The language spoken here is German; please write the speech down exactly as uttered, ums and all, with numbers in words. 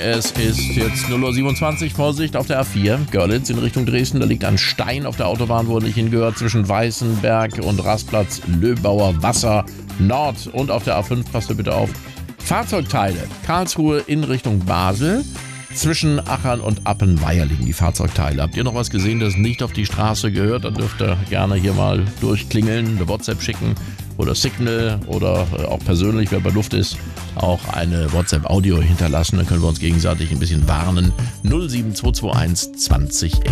Es ist jetzt null Uhr siebenundzwanzig. Vorsicht auf der A vier. Görlitz in Richtung Dresden. Da liegt ein Stein auf der Autobahn, wo er nicht hingehört. Zwischen Weißenberg und Rastplatz Löbauer Wasser Nord. Und auf der A fünf, passt ihr bitte auf. Fahrzeugteile. Karlsruhe in Richtung Basel. Zwischen Achern und Appenweier liegen die Fahrzeugteile. Habt ihr noch was gesehen, das nicht auf die Straße gehört? Dann dürft ihr gerne hier mal durchklingeln, eine WhatsApp schicken oder Signal oder auch persönlich, wer bei Luft ist, auch eine WhatsApp-Audio hinterlassen. Dann können wir uns gegenseitig ein bisschen warnen. null sieben zwei zwei eins zwanzig